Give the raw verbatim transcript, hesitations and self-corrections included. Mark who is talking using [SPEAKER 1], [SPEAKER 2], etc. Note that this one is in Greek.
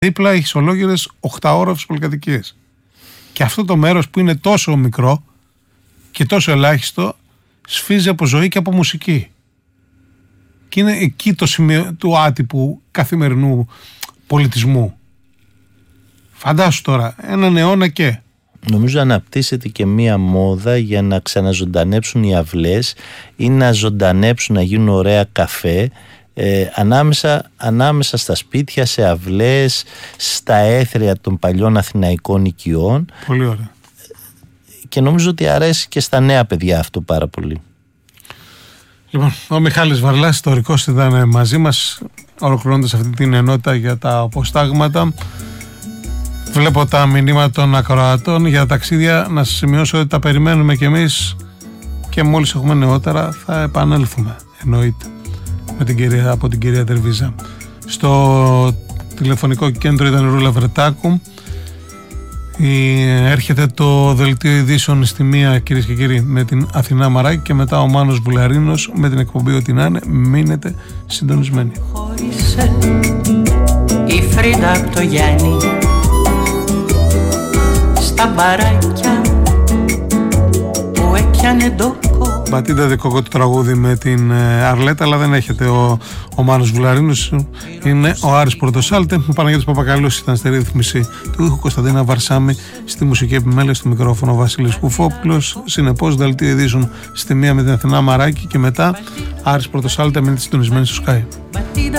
[SPEAKER 1] δίπλα έχεις ολόκληρες οκτάωροφες πολυκατοικίες. Και αυτό το μέρος που είναι τόσο μικρό και τόσο ελάχιστο σφίζει από ζωή και από μουσική. Και είναι εκεί το σημείο του άτυπου καθημερινού πολιτισμού. Φαντάσου τώρα, έναν αιώνα και...
[SPEAKER 2] Νομίζω αναπτύσσεται και μία μόδα για να ξαναζωντανέψουν οι αυλές ή να ζωντανέψουν, να γίνουν ωραία καφέ ε, ανάμεσα, ανάμεσα στα σπίτια, σε αυλές, στα έθρια των παλιών αθηναϊκών οικειών.
[SPEAKER 1] Πολύ ωραία.
[SPEAKER 2] Και νομίζω ότι αρέσει και στα νέα παιδιά αυτό πάρα πολύ.
[SPEAKER 1] Λοιπόν, ο Μιχάλης Βαρλάς, ιστορικός, ήταν μαζί μας, ολοκληρώνοντας αυτή την ενότητα για τα αποστάγματα. Βλέπω τα μηνύματα των ακροατών για τα ταξίδια. Να σας σημειώσω ότι τα περιμένουμε κι εμείς και μόλις έχουμε νεότερα θα επανέλθουμε, εννοείται, με την κυρία, από την κυρία Τερβίζα. Στο τηλεφωνικό κέντρο ήταν η Ρούλα Βρετάκου. Έρχεται το δελτίο ειδήσεων στη μία, κυρίες και κύριοι, με την Αθηνά Μαράκη, και μετά ο Μάνος Βουλαρίνος με την εκπομπή Ό,τι να είναι. Μείνετε συντονισμένοι.
[SPEAKER 3] Χώρισε η Φρίντα από το Γιάννη στα μπαράκια που έπιανε ντόκο.
[SPEAKER 1] Μπατίντα Δικόκο το τραγούδι με την Αρλέτα, αλλά δεν έχετε ο, ο Μάνος Βουλαρίνος. Είναι ο Άρης Πορτοσάλτε. Ο Παναγιώτης Παπακαλούς ήταν στη ρύθμιση του ήχου, Κωνσταντίνα Βαρσάμη στη μουσική επιμέλεια, στο μικρόφωνο Βασίλης Κουφόπουλος. Συνεπώς, δελτίο ειδήσεων στη μία με την Αθηνά Μαράκη, και μετά Άρης Πορτοσάλτε. Μείνετε συντονισμένοι στο Sky.